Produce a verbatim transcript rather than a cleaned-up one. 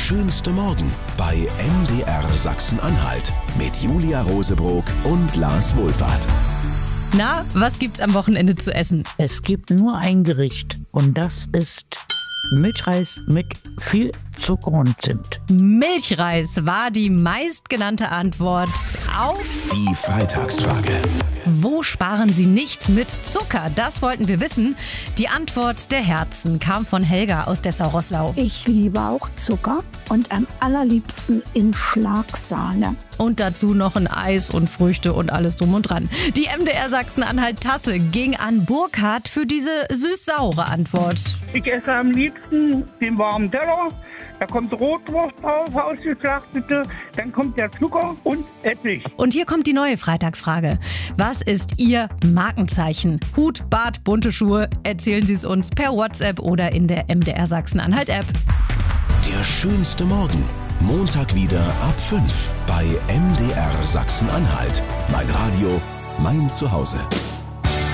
schönste Morgen bei M D R Sachsen-Anhalt mit Julia Rosebrock und Lars Wohlfahrt. Na, was gibt's am Wochenende zu essen? Es gibt nur ein Gericht und das ist Milchreis mit viel Zucker und Zimt. Milchreis war die meistgenannte Antwort auf... Die Freitagsfrage. Wo sparen Sie nicht mit Zucker? Das wollten wir wissen. Die Antwort der Herzen kam von Helga aus Dessau-Roßlau. Ich liebe auch Zucker und am allerliebsten in Schlagsahne. Und dazu noch ein Eis und Früchte und alles drum und dran. Die M D R Sachsen-Anhalt-Tasse ging an Burkhard für diese süß-saure Antwort. Ich esse am liebsten den warmen Teller. Da kommt Rotwurst drauf, ausgeschlachtete, dann kommt der Zucker und Essig. Und hier kommt die neue Freitagsfrage. Was ist Ihr Markenzeichen? Hut, Bart, bunte Schuhe? Erzählen Sie es uns per WhatsApp oder in der M D R Sachsen-Anhalt-App. Der schönste Morgen. Montag wieder ab fünf bei M D R Sachsen-Anhalt. Mein Radio, mein Zuhause.